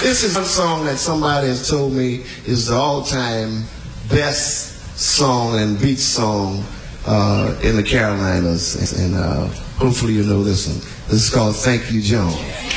This is one song that somebody has told me is the all-time best song and beach song in the Carolinas, and hopefully you know this one. This is called Thank You, Joan.